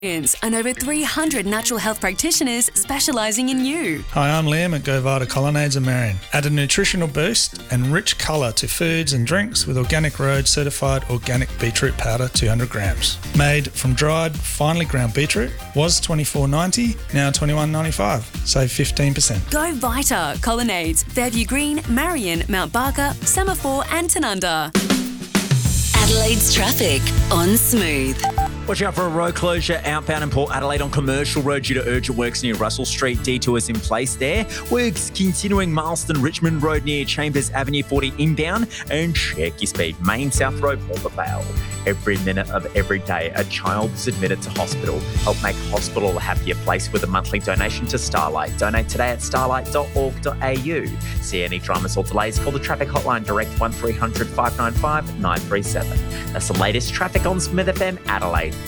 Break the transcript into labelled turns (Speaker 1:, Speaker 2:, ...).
Speaker 1: and over 300 natural health practitioners specialising in you.
Speaker 2: Hi, I'm Liam at GoVita Colonnades in Marion. Add a nutritional boost and rich colour to foods and drinks with Organic Road certified organic beetroot powder 200 grams. Made from dried, finely ground beetroot. Was $24.90, now $21.95. Save 15%.
Speaker 1: GoVita Colonnades, Fairview Green, Marion, Mount Barker, Semaphore and Tanunda.
Speaker 3: Adelaide's traffic on Smooth.
Speaker 4: Watch out for a road closure outbound in Port Adelaide on Commercial Road due to urgent works near Russell Street. Detours in place there. Works continuing Marston Richmond Road near Chambers Avenue 40 inbound. And check your speed. Main South Road, Port Vale. Every minute of every day, a child is admitted to hospital. Help make hospital a happier place with a monthly donation to Starlight. Donate today at starlight.org.au. See any dramas or delays, call the traffic hotline direct 1300 595 937. That's the latest traffic on Smith FM Adelaide.